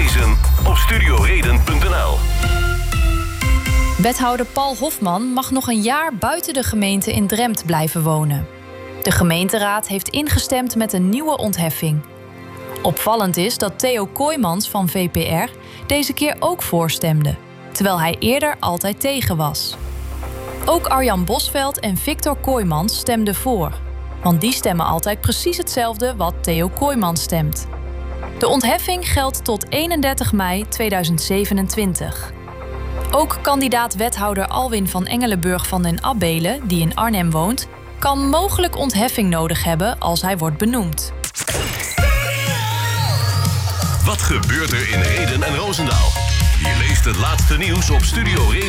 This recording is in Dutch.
Lezen op studioreden.nl. Wethouder Paul Hofman mag nog een jaar buiten de gemeente in Drempt blijven wonen. De gemeenteraad heeft ingestemd met een nieuwe ontheffing. Opvallend is dat Theo Kooijmans van VPR deze keer ook voorstemde, terwijl hij eerder altijd tegen was. Ook Arjan Bosveld en Victor Kooijmans stemden voor, want die stemmen altijd precies hetzelfde wat Theo Kooijmans stemt. De ontheffing geldt tot 31 mei 2027. Ook kandidaat-wethouder Alwin van Engelenburg van den Abbelen, die in Arnhem woont, kan mogelijk ontheffing nodig hebben als hij wordt benoemd. Wat gebeurt er in Heden en Roosendaal? Je leest het laatste nieuws op Studio Reden.